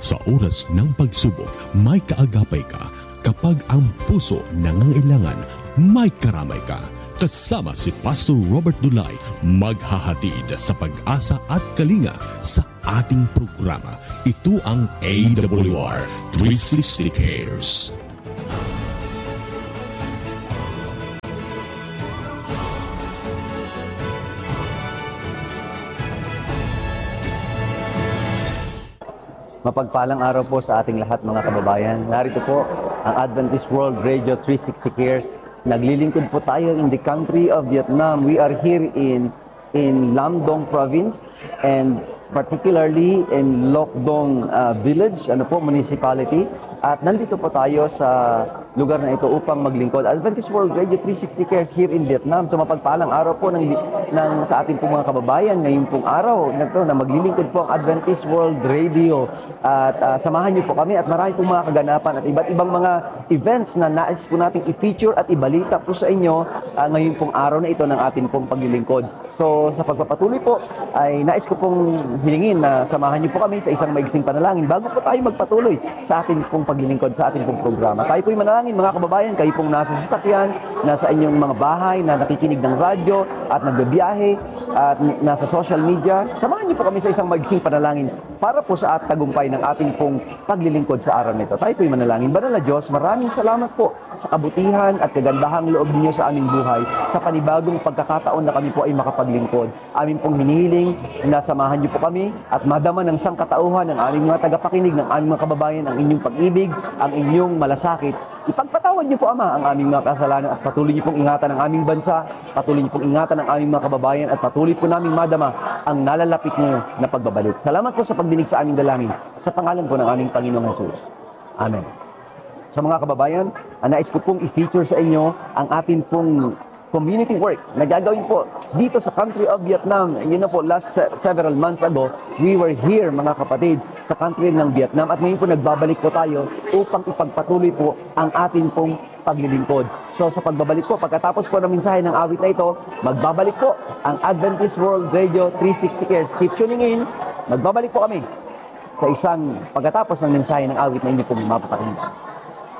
Sa oras ng pagsubok, may kaagapay ka. Kapag ang puso nangangailangan, may karamay ka. Kasama si Pastor Robert Dulay, maghahatid sa pag-asa at kalinga sa ating programa. Ito ang AWR 360 Cares. Mapagpalang araw po sa ating lahat mga kababayan. Narito po ang Adventist World Radio 360 Cares. Naglilingkod po tayo in the country of Vietnam. We are here in Lam Dong Province and particularly in Loc Dong Village, municipality. At nandito po tayo sa lugar na ito upang maglingkod. Adventist World Radio 360 Care here in Vietnam. So mapagpalang araw po sa ating pong mga kababayan ngayong pong araw na maglilingkod po ang Adventist World Radio. At samahan niyo po kami at marami pong mga kaganapan at iba't ibang mga events na nais po nating i-feature at ibalita po sa inyo ngayong pong araw na ito ng ating pong paglilingkod. So sa pagpapatuloy po ay nais ko pong hilingin na samahan niyo po kami sa isang maigsing panalangin bago po tayo magpatuloy sa ating pong paglilingkod sa ating pong programa. Tayo po'y manalangin mga kababayan, kayo pong nasa sasakyan, nasa inyong mga bahay, na nakikinig ng radyo at nagbibiyahe at nasa social media. Samahan niyo po kami sa isang maigsing panalangin para po sa tagumpay ng ating pong paglilingkod sa araw nito. Tayo po'y manalangin. Banal na Diyos, maraming salamat po sa kabutihan at kagandahang loob niyo sa aming buhay, sa panibagong pagkakataon na kami po ay makapaglingkod. Amin pong hinihiling na samahan niyo po kami at madama ng sangkatauhan ng aming mga tagapakinig, ng aming mga kababayan, ang inyong pag-ibig, ang inyong malasakit. Ipagpatawad niyo po, Ama, ang aming mga kasalanan at patuloy niyo pong ingatan ang aming bansa, patuloy niyo pong ingatan ang aming mga kababayan at patuloy po naming madama ang nalalapit niyo na pagbabalik. Salamat po sa pagdinig sa aming dalangin. Sa pangalan po ng aming Panginoong Jesus. Amen. Sa mga kababayan, nais ko pong i-feature sa inyo ang atin pong community work na gagawin po dito sa country of Vietnam. Yun na po, last several months ago, we were here mga kapatid sa country ng Vietnam at ngayon po nagbabalik po tayo upang ipagpatuloy po ang atin pong paglilingkod. So sa pagbabalik po, pagkatapos po ng mensahe ng awit na ito, magbabalik po ang Adventist World Radio 360 Cares. Keep tuning in. Magbabalik po kami sa isang pagkatapos ng mensahe ng awit na inyo pong mapapakinggan.